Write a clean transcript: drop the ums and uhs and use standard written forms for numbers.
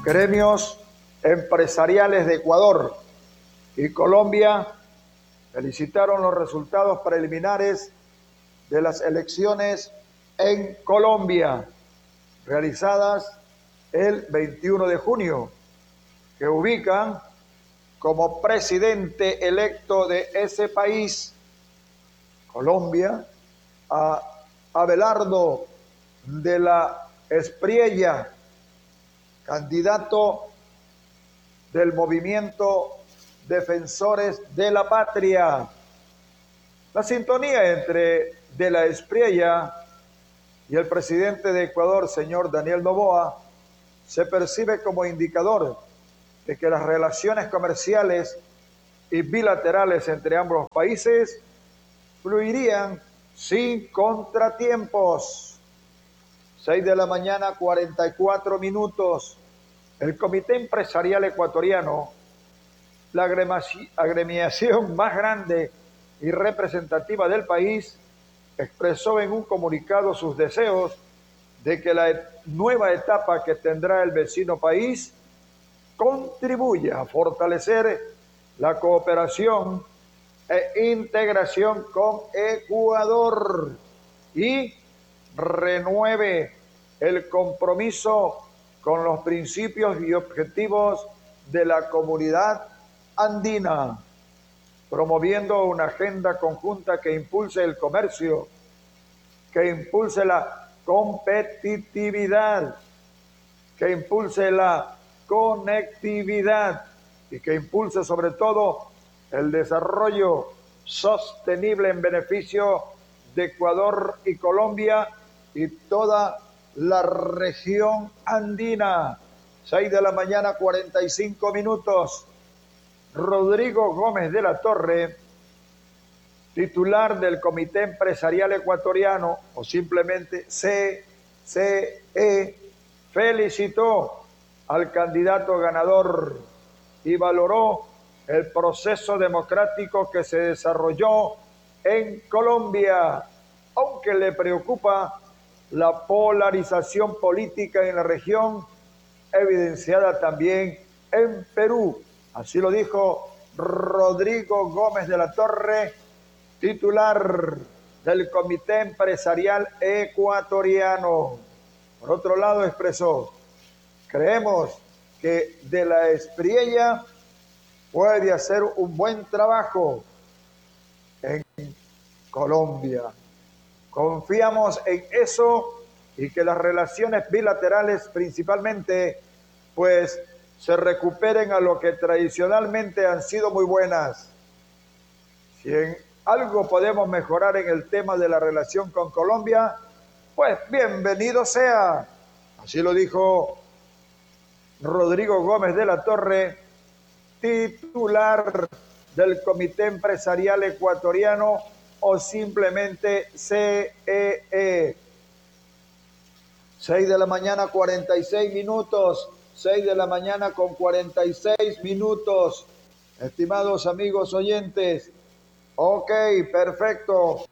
Gremios empresariales de Ecuador y Colombia felicitaron los resultados preliminares de las elecciones en Colombia, realizadas el 21 de junio, que ubican como presidente electo de ese país, Colombia, a Abelardo de la Espriella, candidato del movimiento Defensores de la Patria. La sintonía entre de la Espriella y el presidente de Ecuador, señor Daniel Noboa, se percibe como indicador de que las relaciones comerciales y bilaterales entre ambos países fluirían sin contratiempos. 6 de la mañana, 44 minutos. El Comité Empresarial Ecuatoriano, la agremiación más grande y representativa del país, expresó en un comunicado sus deseos de que la nueva etapa que tendrá el vecino país contribuya a fortalecer la cooperación e integración con Ecuador y renueve el compromiso con los principios y objetivos de la comunidad andina, promoviendo una agenda conjunta que impulse el comercio, que impulse la competitividad, que impulse la conectividad y que impulse sobre todo el desarrollo sostenible en beneficio de Ecuador y Colombia y toda la región andina. 6 de la mañana, 45 minutos. Rodrigo Gómez de la Torre, titular del Comité Empresarial Ecuatoriano, o simplemente CCE, felicitó al candidato ganador y valoró el proceso democrático que se desarrolló en Colombia, aunque le preocupa la polarización política en la región, evidenciada también en Perú. Así lo dijo Rodrigo Gómez de la Torre, titular del Comité Empresarial Ecuatoriano. Por otro lado, expresó: creemos que de la Espriella puede hacer un buen trabajo en Colombia. Confiamos en eso y que las relaciones bilaterales principalmente pues se recuperen a lo que tradicionalmente han sido muy buenas. Si en algo podemos mejorar en el tema de la relación con Colombia, pues bienvenido sea. Así lo dijo Rodrigo Gómez de la Torre, titular del Comité Empresarial Ecuatoriano o simplemente CEE. 6 de la mañana, 46 minutos. 6 de la mañana con 46 minutos. Estimados amigos oyentes, ok, perfecto.